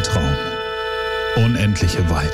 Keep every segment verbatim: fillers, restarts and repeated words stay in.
Weltraum. Unendliche Weiten.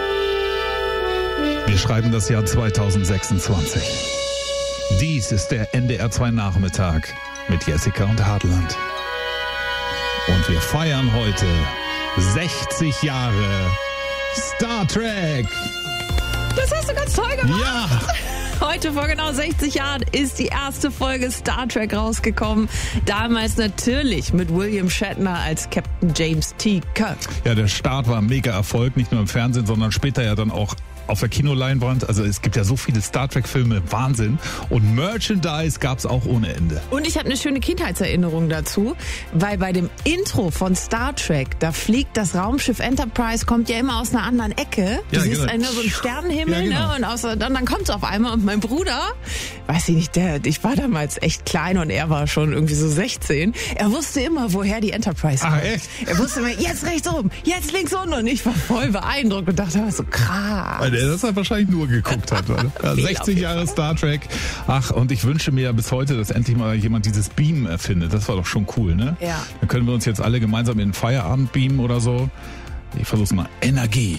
Wir schreiben das Jahr zweitausendsechsundzwanzig. Dies ist der N D R zwei Nachmittag mit Jessica und Hartland. Und wir feiern heute sechzig Jahre Star Trek. Das hast du ganz toll gemacht. Ja. Heute vor genau sechzig Jahren ist die erste Folge Star Trek rausgekommen. Damals natürlich mit William Shatner als Captain James T. Kirk. Ja, der Start war ein mega Erfolg, nicht nur im Fernsehen, sondern später ja dann auch auf der Kinoleinwand. Also es gibt ja so viele Star Trek-Filme, Wahnsinn. Und Merchandise gab's auch ohne Ende. Und ich habe eine schöne Kindheitserinnerung dazu, weil bei dem Intro von Star Trek, da fliegt das Raumschiff Enterprise, kommt ja immer aus einer anderen Ecke. Du Ja, siehst genau. nur so einen Sternenhimmel, Ja, genau. ne? Und, aus, und dann kommt's auf einmal. Und mein Bruder, weiß ich nicht, der, ich war damals echt klein und er war schon irgendwie so sechzehn. Er wusste immer, woher die Enterprise kommt. Ach, echt? Er wusste immer, jetzt rechts oben, jetzt links unten. Und ich war voll beeindruckt und dachte, so krass. Weil der das halt wahrscheinlich nur geguckt hat. Oder? Ja, sechzig Jahre Star Trek. Ach, und ich wünsche mir ja bis heute, dass endlich mal jemand dieses Beam erfindet. Das war doch schon cool, ne? Ja. Dann können wir uns jetzt alle gemeinsam in den Feierabend beamen oder so. Ich versuch's mal. Energie.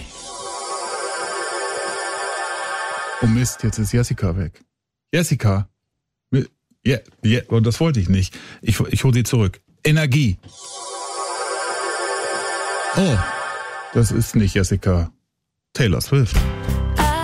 Oh Mist, jetzt ist Jessica weg. Jessica. Ja, ja, das wollte ich nicht. Ich, ich hole sie zurück. Energie. Oh, das ist nicht Jessica. Taylor Swift.